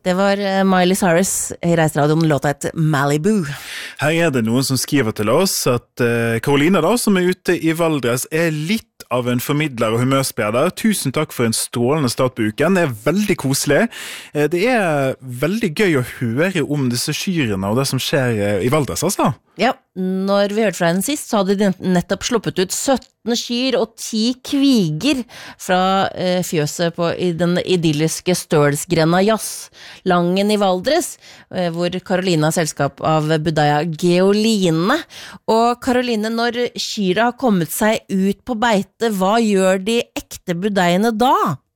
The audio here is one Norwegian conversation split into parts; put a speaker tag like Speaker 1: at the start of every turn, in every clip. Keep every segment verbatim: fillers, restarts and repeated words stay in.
Speaker 1: Det var Miley Cyrus I Reiseradioen, låta et Malibu.
Speaker 2: Her er det noen som skriver til oss at uh, Karolina da, som er ute I Valdres, er litt av en formidler og humørspredder. Tusen takk for en strålende start på uken. Det er veldig koselig. Uh, det er veldig gøy å høre om disse kyrene og det som skjer uh, I Valdres, altså.
Speaker 1: Ja, når vi hørte fra henne sist, så hadde de nettopp sluppet ut sytten kyr og ti kviger fra eh, fjøset på I den idylliske Stølsgrenda Jazzlangen I Valdres, eh, hvor Karolina har selskap av Budaya Geoline. Og Karoline, når kyra har kommet seg ut på beite, hva gjør de ekte budaiene da?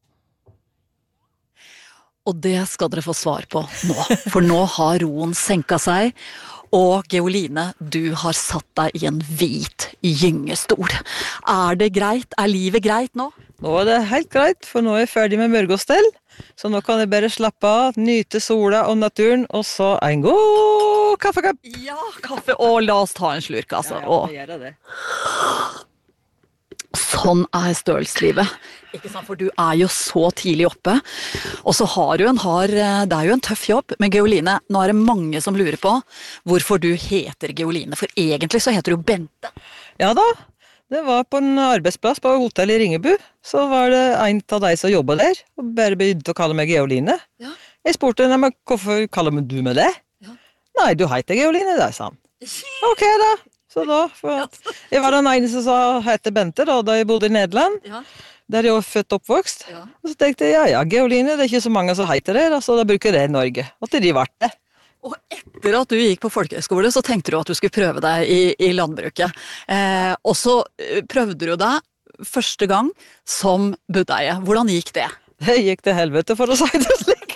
Speaker 3: Og det skal dere få svar på nå, for nå har roen senket seg, og Geoline, du har satt deg I en hvit gyngestol. Er det greit? Er livet greit nå?
Speaker 4: Nå er det helt greit, for nå er jeg ferdig med mørgåstell, så nå kan jeg bare slappe av, nyte sola og naturen, og så en god kaffekopp.
Speaker 3: Ja, kaffe, og la oss ta en slurk, altså.
Speaker 4: Ja, ja, gjør det.
Speaker 3: Sånn er stølslivet. Ikke sant, for du er jo så tidlig oppe, og så har du en har, det er jo en tøff jobb, men Geoline, nå er det mange som lurer på hvorfor du heter Geoline, for egentlig så heter du Bente.
Speaker 4: Ja da, det var på en arbeidsplass på hotell I Ringebu, så var det en av deg som jobbet der, og bare begynte å kalle meg Geoline. Ja. Jeg spurte henne, hvorfor kaller du meg det? Ja. Nei, du heter Geoline, det sa han. Ok da. Så da, for at jeg var den ene som sa hette Bente da, da jeg bodde I Nederland, ja. Der jeg var født og oppvokst. Ja. Og så tenkte jeg, ja, ja, Geoline, det er ikke så mange som heter det, da, så da bruker jeg det I Norge. Og til de var det.
Speaker 3: Og etter at du gikk på folkehøyskole, så tenkte du at du skulle prøve deg I, I landbruket. Eh, og så prøvde du deg første gang som budeie. Hvordan gikk det?
Speaker 4: Det gikk til helvete, for å si det slik.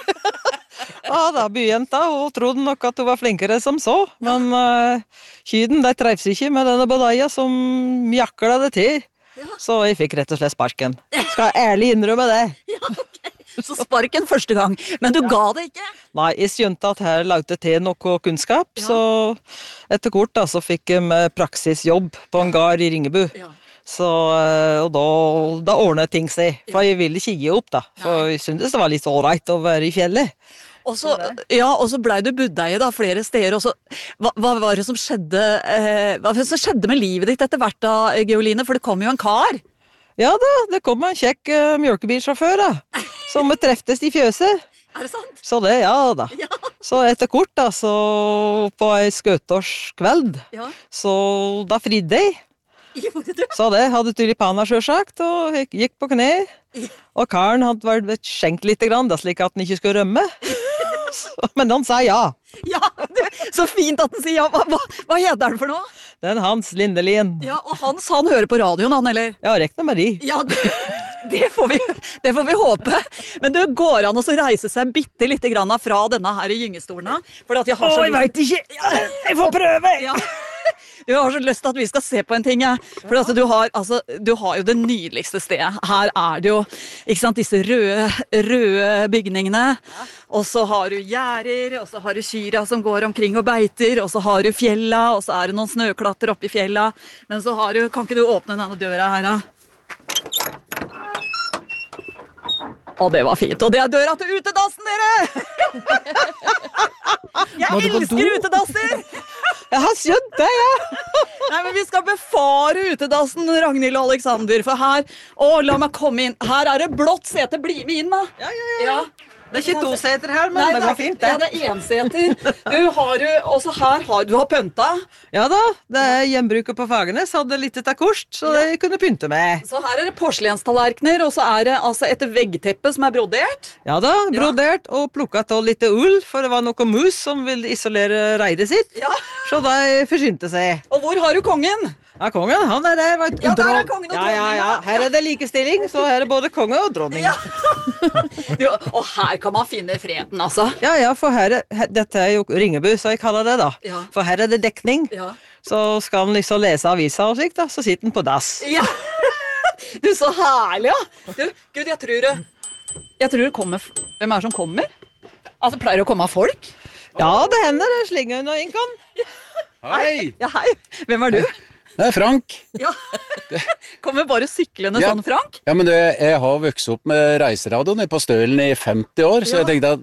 Speaker 4: Ja, da begynnte hun trodde nok at hun var flinkere som så, men uh, kyden, de trevs ikke med denne budeia som mjakla det til. Ja. Så jeg fikk rett og slett sparken. Skal jeg ærlig innrømme det?
Speaker 3: Ja, ok. Så sparken første gang, men du ja. Ga det ikke?
Speaker 4: Nei, jeg skjønte at her lagde til noe kunnskap, ja. Så etter kort da, så fikk jeg praksisjobb på en gard I Ringebu. Ja. Så, og da, da ordnet ting seg, for jeg ville ikke gi opp da, for jeg syntes det var litt ålreit å være I fjellet.
Speaker 3: Og så, ja, og så ble du budeie da, flere steder, og så, hva, hva var det som skjedde, eh, hva var det som skjedde med livet ditt etter hvert da, Geoline, for det kom jo en kar.
Speaker 4: Ja da, det kom en kjekk uh, mjølkebilsjåfør da, som treftes I fjøset.
Speaker 3: Er det sant?
Speaker 4: Så det, ja da. Ja. Så etter kort da, så på en skøtårskveld, ja. Så da fridde jeg. Så det hadde tulipaner selvsagt, og gikk på kne. Og karen hadde vært skjenkt litt grann, da, slik at han ikke skulle rømme. Men han sa ja.
Speaker 3: Ja, det, så fint at han sier ja. Hva, hva, hva heter han for noe?
Speaker 4: Den Hans Lindelien.
Speaker 3: Ja, og Hans, han hører på radioen, han, eller?
Speaker 4: Ja, rekne med de.
Speaker 3: Ja, det, det, får vi, det får vi håpe. Men det går an å reise seg bitte litt grann fra denne her I gyngestolen. For at jeg har så...
Speaker 4: Å, jeg vet ikke. Jeg får prøve.
Speaker 3: Ja. Jeg har så lyst til at vi skal se på en ting, ja. For altså, du, har, altså, du har jo det nydeligste stedet. Her er det jo, ikke sant, disse røde, røde bygningene. Og så har du gjerder, og så har du kyra som går omkring og beiter, og så har du fjella, og så er det noen snøklatter oppe I fjella. Men så har du, kan ikke du åpne denne døra her, da? Og det var fint. Og det er døra til utedassen, dere! Jeg elsker utedasser!
Speaker 4: Jeg har skjønt det, ja!
Speaker 3: Nei, men vi skal befare utedassen, Ragnhild og Alexander, for her... Å, la meg komme inn. Her er det blått sete, bli med inn, da.
Speaker 4: Ja, ja, ja. Ja. Det er ikke to seter her, men Nei, det går fint, det.
Speaker 3: Ja, det er en seter. Du har jo, også her har du har pønta.
Speaker 4: Ja da, det er hjembruket på Fagernes, hadde litt av kost, så det kunne pynte med.
Speaker 3: Så her er det porselenstallerkener, og så er det altså et veggteppe som er brodert.
Speaker 4: Ja da, brodert, ja. Og plukket av litt ull, for det var noe mus som ville isolere reidet sitt. Ja. Så de forsynte seg.
Speaker 3: Og hvor har du kongen?
Speaker 4: Ja, kongen, han er der. Vet,
Speaker 3: ja, der er kongen og dronning.
Speaker 4: Ja, ja, ja. Her er det likestilling, så her er både konge og dronning. Ja.
Speaker 3: Du, og her kan man finne freden, altså.
Speaker 4: Ja, ja, for her, er, her dette er jo Ringebu, så jeg kaller det da. Ja. For her er det dekning. Ja. Så skal han liksom lese avisa og slik da, så sitter han på dass. Ja.
Speaker 3: Du, så herlig, ja. Du, Gud, jeg tror det, jeg tror det kommer, hvem er det som kommer? Altså, pleier det å komme av folk?
Speaker 4: Ja, det hender, det slinger hun og inkan.
Speaker 5: Hei!
Speaker 3: Ja, hei. Hvem er du?
Speaker 5: Det er Frank.
Speaker 3: Ja, kommer bare syklende
Speaker 5: ja.
Speaker 3: Sånn, Frank?
Speaker 5: Ja, men du, jeg har vokst opp med reiseradioen på Stølen I femti år, så ja. Jeg tenkte at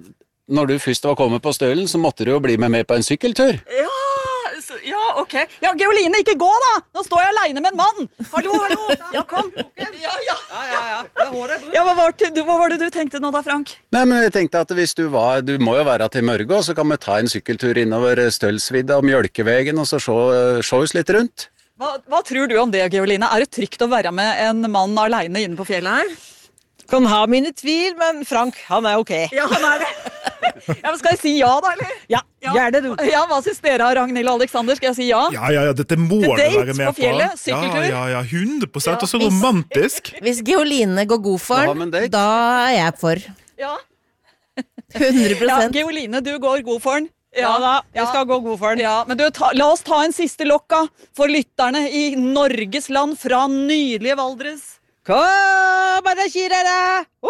Speaker 5: når du først var kommet på Stølen, så måtte du jo bli med meg på en sykkeltur.
Speaker 3: Ja, så, ja, ok. Ja, Geoline, ikke gå da! Nå står jeg alene med en mann! Hallo, hallo! Ja, kom! Ja, ja.
Speaker 4: Ja, ja, ja. Det er håret.
Speaker 3: Ja, hva var, det, hva var det du tenkte nå da, Frank?
Speaker 5: Nei, men jeg tenkte at hvis du var, du må jo være til Mørgå, så kan vi ta en sykkeltur innover Stølsvidda og Mjølkevegen, og så se, se oss litt rundt.
Speaker 3: Hva, hva tror du om det, Geoline? Er det trygt å være med en mann alene inne på fjellet her?
Speaker 4: Kan ha mine tvil, men Frank, han er ok.
Speaker 3: Ja, han er det. Ja, men skal jeg si ja da, eller?
Speaker 4: Ja, gjør det du.
Speaker 3: Ja, hva synes dere, Ragnhild og Alexander? Skal jeg si ja?
Speaker 2: Ja, ja, ja, dette må du
Speaker 3: Date
Speaker 2: være med
Speaker 3: på fjellet,
Speaker 2: på.
Speaker 3: sykkeltur.
Speaker 2: Ja, ja, ja, hundre prosent,
Speaker 3: Ja.
Speaker 2: og så romantisk.
Speaker 1: Hvis Geoline går god for
Speaker 5: Da har vi en
Speaker 1: den,
Speaker 5: date.
Speaker 1: da er jeg for.
Speaker 3: Ja.
Speaker 1: hundre
Speaker 3: Ja,
Speaker 1: prosent.
Speaker 3: Geoline, du går god for den.
Speaker 4: Ja da, jeg skal gå god for den.
Speaker 3: Ja, men du, ta, la oss ta en siste lokka for lytterne i Norges land fra nydelige Valdres.
Speaker 4: Kom, bare kjøre deg!